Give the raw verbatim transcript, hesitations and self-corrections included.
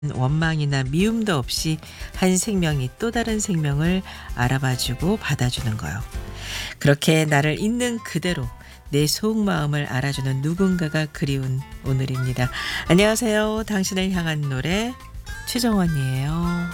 원망이나 미움도 없이 한 생명이 또 다른 생명을 알아봐주고 받아주는 거요. 그렇게 나를 있는 그대로 내 속마음을 알아주는 누군가가 그리운 오늘입니다. 안녕하세요. 당신을 향한 노래 최정원이에요.